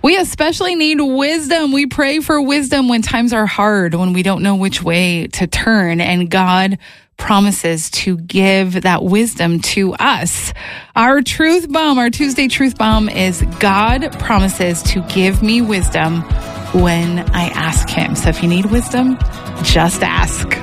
We especially need wisdom. We pray for wisdom when times are hard, when we don't know which way to turn, and God promises to give that wisdom to us. Our truth bomb, our Tuesday truth bomb is God promises to give me wisdom when I ask him. So if you need wisdom, just ask.